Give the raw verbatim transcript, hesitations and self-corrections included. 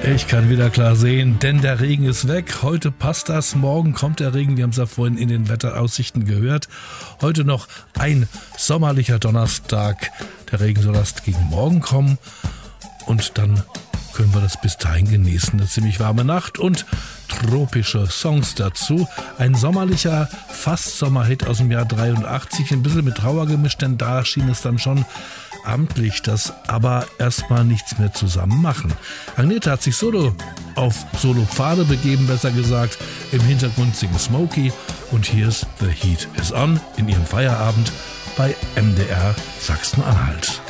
Ich kann wieder klar sehen, denn der Regen ist weg. Heute passt das, morgen kommt der Regen. Wir haben es ja vorhin in den Wetteraussichten gehört. Heute noch ein sommerlicher Donnerstag. Der Regen soll erst gegen morgen kommen und dann können wir das bis dahin genießen. Eine ziemlich warme Nacht und tropische Songs dazu. Ein sommerlicher, fast Sommerhit aus dem Jahr dreiundachtzig. Ein bisschen mit Trauer gemischt, denn da schien es dann schon amtlich, das aber erstmal nichts mehr zusammen machen. Agneta hat sich solo auf Solo-Pfade begeben, besser gesagt. Im Hintergrund singen Smokey und hier ist The Heat Is On in ihrem Feierabend bei M D R Sachsen-Anhalt.